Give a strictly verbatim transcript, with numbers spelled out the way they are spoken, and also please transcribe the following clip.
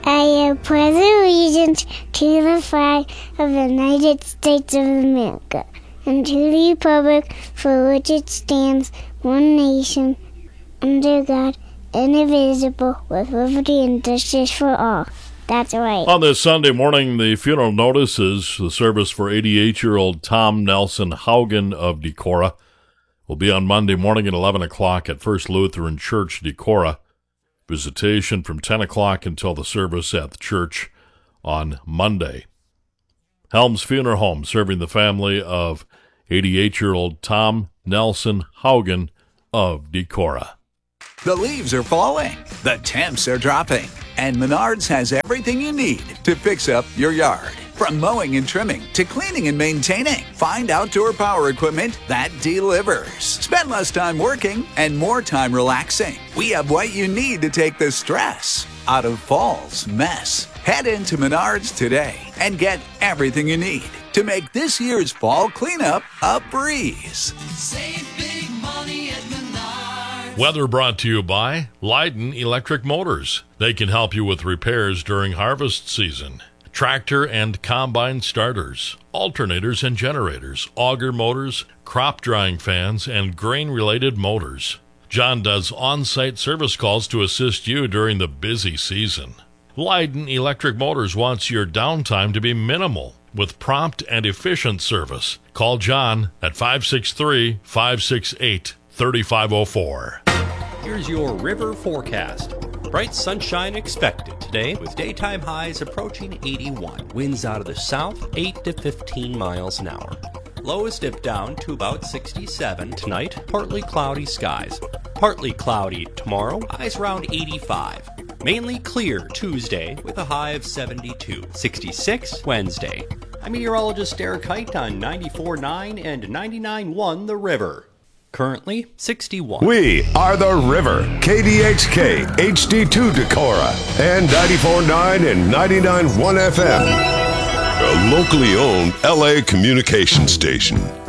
I pledge allegiance to the flag of the United States of America and to the republic for which it stands, one nation, under God, indivisible, with liberty and justice for all. That's right. On this Sunday morning, the funeral notices the service for eighty-eight-year-old Tom Nelson Haugen of Decorah will be on Monday morning at eleven o'clock at First Lutheran Church, Decorah. Visitation from ten o'clock until the service at the church on Monday. Helms Funeral Home, serving the family of eighty-eight-year-old Tom Nelson Haugen of Decorah. The leaves are falling, the temps are dropping, and Menards has everything you need to fix up your yard. From mowing and trimming to cleaning and maintaining, find outdoor power equipment that delivers. Spend less time working and more time relaxing. We have what you need to take the stress out of fall's mess. Head into Menards today and get everything you need to make this year's fall cleanup a breeze. Save big money at Menards. Weather brought to you by Leiden Electric Motors. They can help you with repairs during harvest season. Tractor and combine starters, alternators and generators, auger motors, crop drying fans, and grain-related motors. John does on-site service calls to assist you during the busy season. Leiden Electric Motors wants your downtime to be minimal with prompt and efficient service. Call John at five six three, five six eight, three five zero four. Here's your river forecast. Bright sunshine expected today with daytime highs approaching eighty-one. Winds out of the south, eight to fifteen miles an hour. Lows dip down to about sixty-seven tonight. Partly cloudy skies. Partly cloudy tomorrow. Highs around eighty-five. Mainly clear Tuesday with a high of seventy-two. sixty-six Wednesday. I'm meteorologist Derek Height on ninety-four point nine and ninety-nine point one The River. Currently, sixty-one. We are The River, K D H K, H D two Decorah, and ninety-four point nine and ninety-nine point one F M. A locally owned L A communication station.